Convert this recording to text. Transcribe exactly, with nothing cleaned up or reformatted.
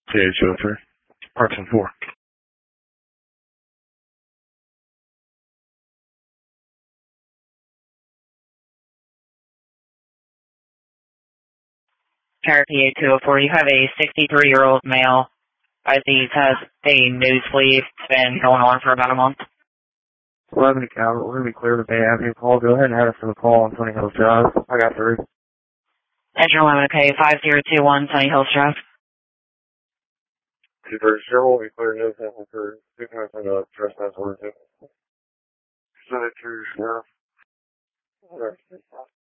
C H two oh three. Parkson four. Tower P A two oh four, you have a sixty-three-year-old male. I see has a nosebleed. It's been going on for about a month. eleven to Calvert, we're going to be clear to Bay Avenue call. Go ahead and head us to the call on Sunny Hills Drive. I got three. Enter eleven to K five zero two one Sunny Hills Drive. two thirty, sure, we'll be clear. No sample for two minutes and a trespass order. Send it to Sheriff.